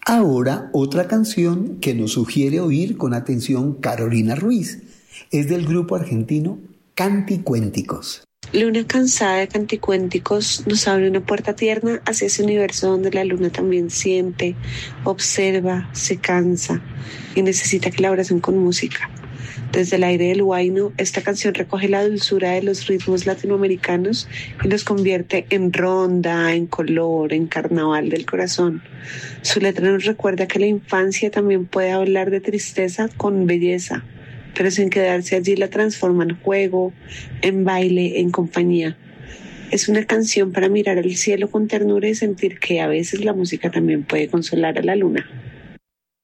Ahora, otra canción que nos sugiere oír con atención Carolina Ruiz. Es del grupo argentino Canticuénticos. Luna cansada de canticuénticos nos abre una puerta tierna hacia ese universo donde la luna también siente, observa, se cansa y necesita que la abracen con música. Desde el aire del huayno, esta canción recoge la dulzura de los ritmos latinoamericanos y los convierte en ronda, en color, en carnaval del corazón. Su letra nos recuerda que la infancia también puede hablar de tristeza con belleza, pero sin quedarse allí la transforma en juego, en baile, en compañía. Es una canción para mirar al cielo con ternura y sentir que a veces la música también puede consolar a la luna.